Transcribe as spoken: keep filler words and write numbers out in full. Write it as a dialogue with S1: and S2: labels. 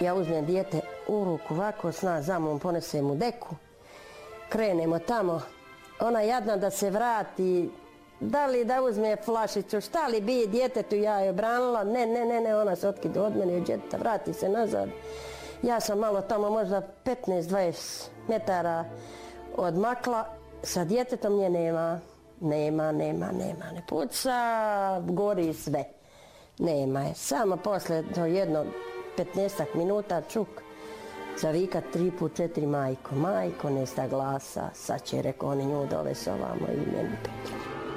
S1: Ja uzmem dijete u ruku ovako, sna za mnom, ponesem u deku, krenemo tamo, ona jadna da se vrati, da li da uzme flašicu, šta li bi djetetu, ja je branila, ne, ne, ne, ne, ona se otkide od mene, od djeteta, vrati se nazad. Ja sam malo tamo možda petnaest dvadeset metara odmakla, sa djetetom nje nema, nema, nema, nema, ne puca, gori sve. Nema je, samo posle do jedno petnaestak minuta čuk, zavikat tri put četiri majko, majko, nesta glasa, sad će, reko, oni nju dovese ovamo i meni Petra.